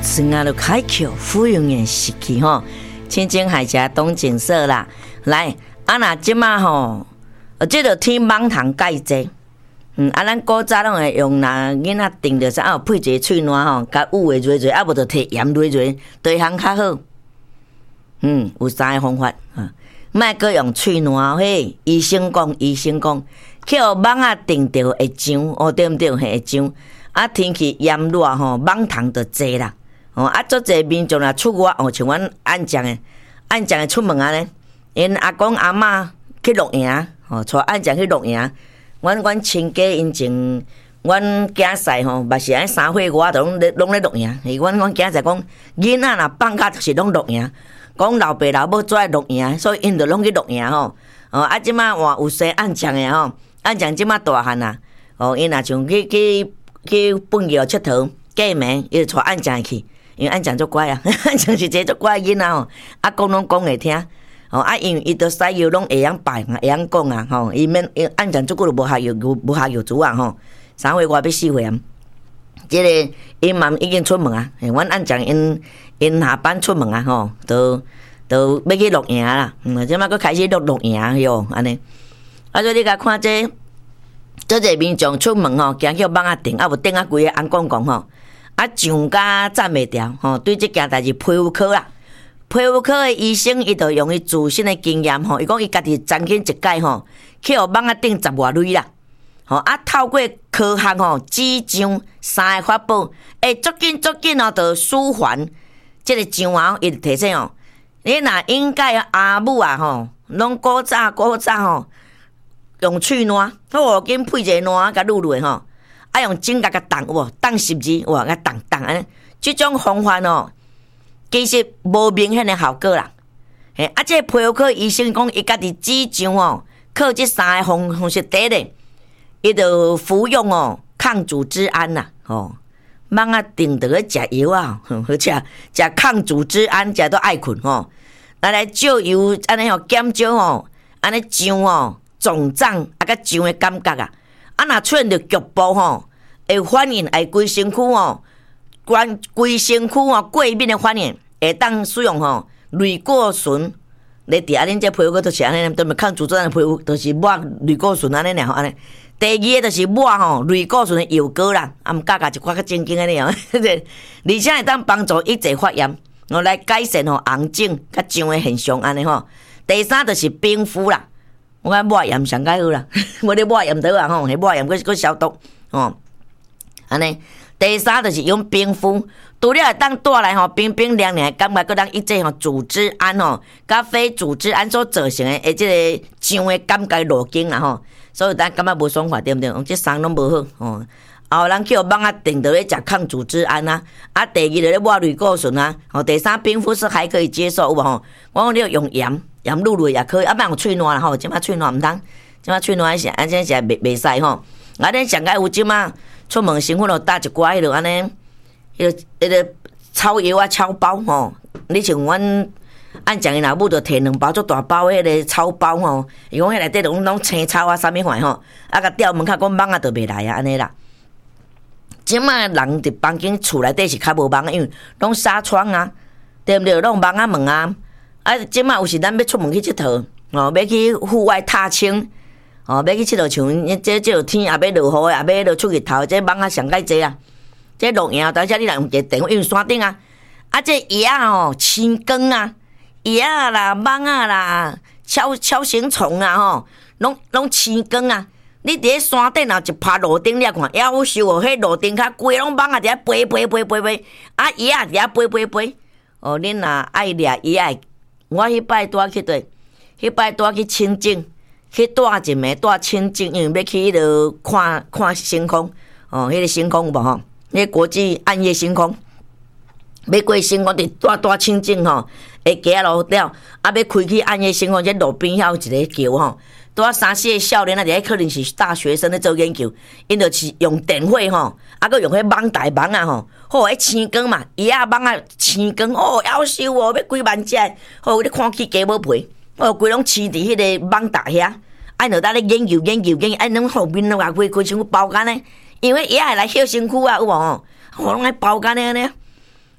真啊，就开口富有眼时期吼，亲情海峡东景色啦。来，那即马吼，这个天芒糖介济。咱古早拢会用囡仔定着啥，配一个喙烂吼，甲捂的蕊啊无就摕盐蕊，对项较好。有3个方法莫阁用喙烂嘿。医生讲，去互芒仔定着会痒，对毋对？会痒。天气炎热吼，芒糖就济啦。足济民众若出外像阮安将的出门呢，因阿公阿嬷去露营，带安将去露营。阮亲家因前，阮囝婿吼，嘛是安3岁外就拢咧露营。阮囝婿讲，囡仔若放假就是拢露营，讲老爸老母做爱露营，所以因就拢去露营吼。即马换有生安将的吼，安将即马大汉啦。因若像去本桥佚佗过暝，伊就带安将去，因为安将足乖啊，安将是一个足乖囡仔吼，阿公拢讲会听。因为伊都使药拢会晓摆，会晓讲啊，伊免按讲即久就无下药煮啊，3岁外要4岁啊。即个因嘛已经出门啊，阮按讲因下班出门啊，都要去露营啦。即摆佫开始露营哟，安尼。所以你甲看这个民众出门行去网顶，无顶规个红公公上甲站袂牢对即件代志皮肤科啦。皮肤科的医生，伊就用伊自身的经验伊讲伊家己曾经一届去互网顶10外蕊啦，透过科学指象3个法宝，足紧就舒缓即个痒伊就提醒你若应该阿母拢古早用喙烂，紧配一个烂甲撸落用指甲甲动有无？动10字甲动安尼，即种方法其实无明显的效果啦。这个皮肤科医生讲，伊家己指象靠这3个方式第一，伊就服用抗组织胺啦。网仔定着去食药啊，食抗组织胺，食到爱困来照油安尼减少安尼痒肿胀甲痒的感觉啊。若出现着局部会反应，会规身躯规身躯过敏的反应，会当使用类固醇来治。恁这皮肤科就是安尼，都咪抗组织胺的皮肤，就是抹类固醇安尼尔安尼。第二个就是抹类固醇的药膏啦，加一寡较正经安尼而且会当帮助抑制发炎，来改善红疹甲痒的现象安尼第三就是冰敷啦，我感抹盐上解好啦，无咧抹盐刀啊抹盐佫消毒安尼。第三就是用冰敷，除了会当带来冰冰凉凉的感觉，佫当抑制组织胺甲非组织胺所造成的即个痒的感觉路径啦所以咱感觉无爽快，对不对？这3拢无好后人去网仔定着咧食抗组织胺第二就咧抹类固醇第三冰敷是还可以接受有无我讲你用盐卤落也可以，莫用喙烂啦即摆喙烂毋通，即摆喙烂是安尼是袂使恁上解有即摆出门身躯搭一寡迄落安尼，迄个草药草包你像阮按讲伊老母就摕2包足大包迄个草包伊讲迄内底拢青草啥物款甲吊门口讲蚊就袂来安尼啦。即摆人伫房间厝内底是较无蚊，因为拢纱窗对毋对？拢蚊门即摆有时咱要出门去佚佗要去户外踏青要去佚佗，像这天也要落雨也要出日头，这蚊上介济啦。这露营当时你若用一个电话用山顶这叶青光叶啦蚊啦超形虫拢青光你伫咧山顶一拍路顶，你看夭寿迄路顶较规拢蚊伫遐飞叶伫遐飞恁若爱掠叶，我迄摆带去对，迄摆带去清境，去带一暝带清境，因为要去迄落看星空迄个星空有无迄国际暗夜星空，要过星空伫带清境会行路了要开去暗夜星空，这路边遐有一个桥拄3-4个少年伫遐可能是大学生咧做研究，因就是用电火佫用迄网台网迄青光嘛，叶网青光夭寿要几万只你看起鸡母皮规拢饲伫迄个网台遐就当咧研究拢后面拢开身躯包干咧，因为叶会来歇身躯有无拢爱包干咧安尼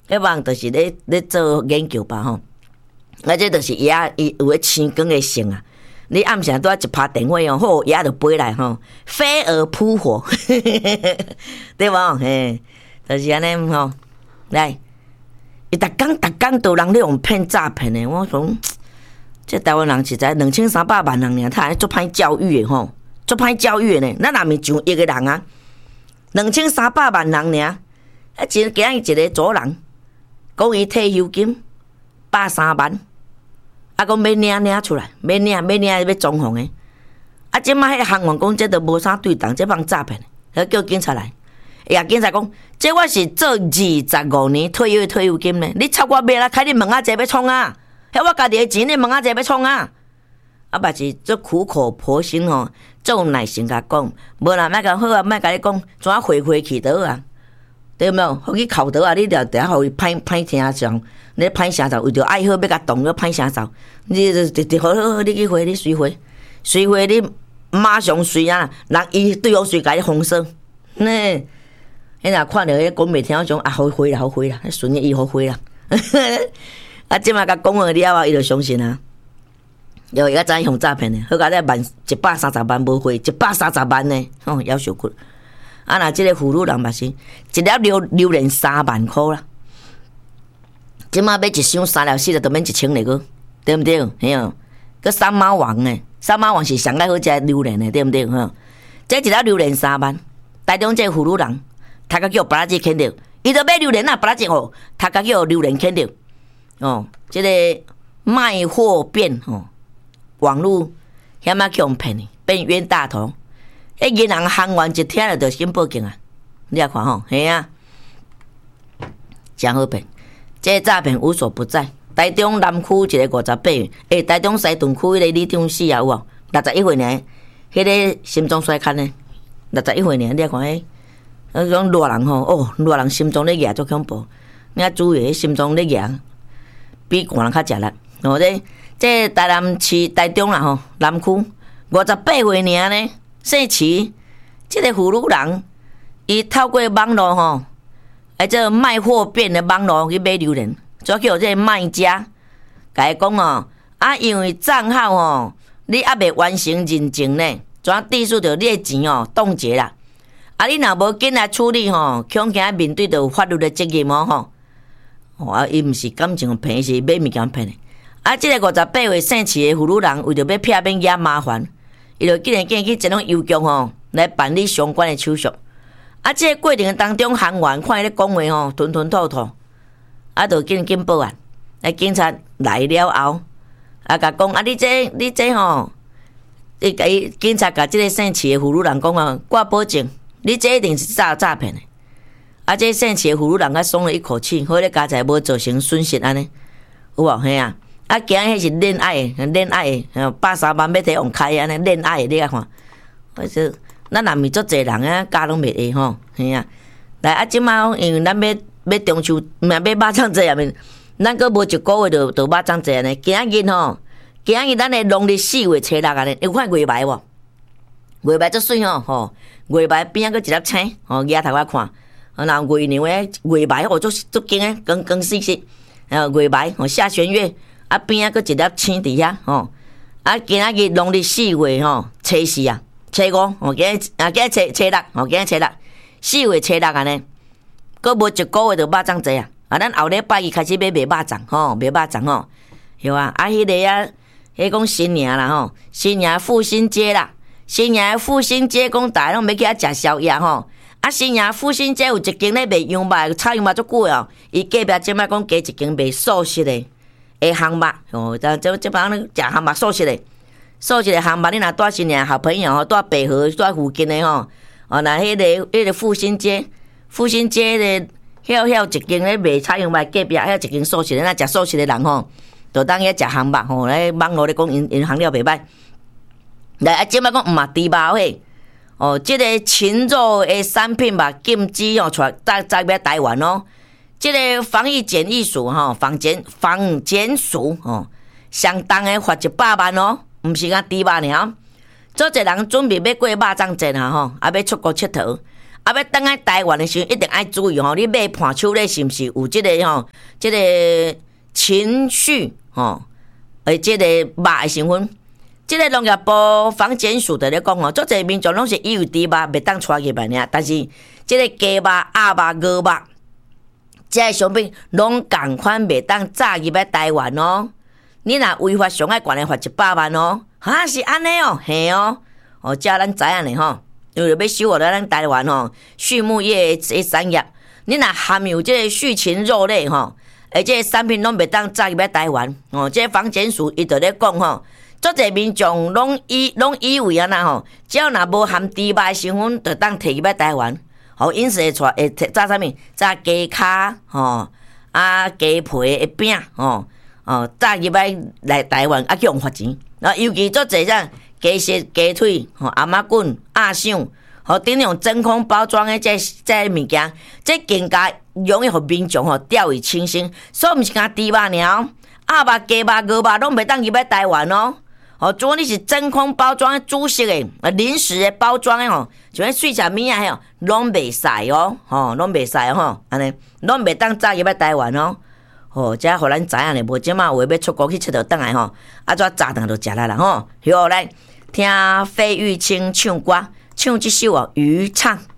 迄帮就是咧做研究吧吼。啊，这就是鸭伊有诶青光诶性啊。你暗时拄啊一拍电话哦，好鸭就飞来吼，飞蛾扑火，对无？嘿，就是安尼吼。来，伊逐工都人咧用骗诈骗诶，我讲，这台湾人实在2300万人尔，他还足歹教育诶吼，足歹教育诶呢。咱若毋是上亿个人啊，2300万人尔，啊，今日一个组人讲伊退休金130万。啊，讲要领出来，要领要装潢诶。啊，即摆迄个行员讲，这都无啥对当，这帮诈骗，叫警察来。呀，警察讲，这我是做25年退休金呢。你插我买啦，开你门仔济要创啊？迄我家己诶钱，你门仔济要创啊？啊，嘛是做苦口婆心吼，做有耐心甲讲，无啦，莫甲好啊，莫甲你讲，怎啊回去倒啊？对无？互去哭倒啊！你着下互伊歹听上。你歹声噪，为着爱好要甲动了歹声噪，你好，你去回，你随回你马上随啊！人伊对方随甲你封锁，呢，迄若看着迄讲袂听种啊，好回啦，顺伊好回啦，啊，即马甲讲了了后，伊就相信啊，又而家知用诈骗呢，好甲咧130万无回，130万呢，吼，夭寿骨，啊，若即个妇女人嘛是，一粒榴莲3万箍啦。即马买一箱3粒4粒，都免1000来个，对毋对？嘿哦，佮三毛王呢？三毛王是上爱好食榴莲的，对毋对？吼，这一粒榴莲3万，台中这妇女人，他甲叫巴拉吉牵着，伊着买榴莲啊，巴拉吉哦，他甲叫榴莲牵着，哦，这个卖货变哦，网络险啊去互骗去，变冤大头，迄银行行员一听了就先报警啊，你也看吼，嘿啊，真好骗。这诈骗无所不在，台中南区一个58岁，台中西屯区迄个李长死啊有无？61岁呢，迄个心脏衰竭呢，61岁呢，你看迄，讲热人吼，哦，热人心脏咧压足恐怖，你啊注意，心脏咧压，比寒人较食力。哦，这台南市台中啦吼，南区58岁尔呢，姓齐，这个妇女人，伊透过网络吼。这卖货变的网络去买榴莲，主要叫这卖家，甲伊讲哦，啊，因为账号哦，你还未完成认证呢，怎地数着你的钱哦冻结啦，啊，你若无紧来处理吼，恐惊面对着有法律的责任哦吼，啊，伊毋是感情骗，是买物件骗的，啊，这个58岁姓齐的妇女人，为着要避免惹麻烦，伊就竟然去一种邮局吼来办理相关的手续。啊，这个过程当中，行员看伊咧讲话吼，吞吞吐吐，啊，就紧报案。啊，警察来了后，啊，甲讲啊，你这吼，警察甲这个姓齐的妇女人讲啊，我保证，你这一定是诈骗的。啊，这姓齐的妇女人较松了一口气，好咧家财无造成损失安尼，有无？嘿啊，啊，惊迄是恋爱的，130万要摕用开安尼恋爱的，你啊看，我说。咱若毋是足侪人啊，家拢袂下吼，嘿啊！来啊，即摆因为咱要中秋，毋买肉粽节啊面，咱阁无1个月就肉粽节呢。今日吼，咱的农历4月初6安尼，有看月牌无？月牌足水吼，月牌边仔阁一粒青，吼举头我看，若月娘诶月牌哦，足劲诶，光死死，月牌吼下弦月，啊边仔阁一粒青伫遐吼，啊今日农历4月吼，初4啊。初5，今日初6，今日初6，4月初6安尼，阁无1个月就肉粽节啊！啊，咱后礼拜一开始要卖肉粽吼，卖肉粽吼，对啊！啊，迄个啊，迄讲新年啦吼，新年父亲节啦，新年父亲节讲大家拢要去遐食宵夜吼。啊，新年父亲节有一间咧卖羊肉，炒羊肉足久哦。伊隔壁即摆讲加一间卖素食的烘肉哦，这帮人食烘肉素食的。素食的烘肉，你若带新年好朋友吼，带白河带附近的吼，哦，那迄个父亲节咧，遐一间咧卖炒羊肉，隔壁遐一间素食的，那食素食的人吼，就当遐食烘肉吼，咧网络咧讲因烘料袂歹。来啊，即摆讲毋嘛猪肉嘿，哦，即个禽肉的产品嘛禁止哦，出在台湾哦。即个防疫检疫署吼，防检署吼，相当的罚100万哦。毋是讲猪肉尔，做一人准备要过肉粽节啊吼，啊要出国佚佗， 啊，要登来台湾的时候，一定爱注意吼，你买伴手礼是毋是有即个吼，即个情绪吼，即个肉的成分。即个农业部防检署的咧讲吼，足侪民众拢是以为猪肉袂当带入来尔，但是即个鸡肉、鸭肉、鹅肉，即个商品拢共款袂当炸入来台湾哦。你若违法，上爱悬的罚100万哦。哈，是安尼哦，嘿哦，哦，遮咱知影咧吼，因为要守护咱台湾吼畜牧业的产业，你若含有即个畜禽肉类吼，即个产品拢袂当炸入来台湾哦。即个防检署伊就咧讲吼。足侪民众拢以为啊呐吼，只要若无含猪肉的成分，就当摕入来台湾，吼，因此会炸啥物？炸鸡骹吼，鸡皮的饼吼，炸入来台湾啊，去用罚钱。尤其足侪啥鸡舌、鸡腿、阿妈滚、鸭掌，吼，顶用真空包装的这物件，这更加容易互民众吼掉以轻心。所以毋是干猪肉尔，鸭肉、鸡肉、鹅肉拢袂当入来台湾哦。如果你是真空包装的主食的、临时的包装的吼，像水产物啊，迄拢袂使哦，拢袂使哦，安尼拢袂当炸入来台湾哦，这互咱知影咧，无即马话要出国去佚佗倒来吼，怎炸弹就食啦啦吼，好来听费玉清唱歌，唱这首渔唱。